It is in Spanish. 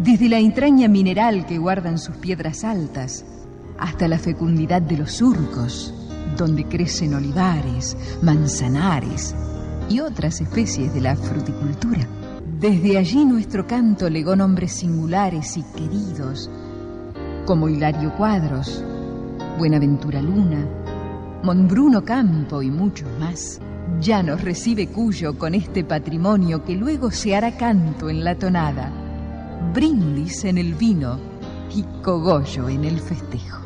desde la entraña mineral que guardan sus piedras altas, hasta la fecundidad de los surcos, donde crecen olivares, manzanares y otras especies de la fruticultura. Desde allí nuestro canto legó nombres singulares y queridos, como Hilario Cuadros, Buenaventura Luna, Monbruno Campo y muchos más. Ya nos recibe Cuyo con este patrimonio que luego se hará canto en la tonada, brindis en el vino y cogollo en el festejo.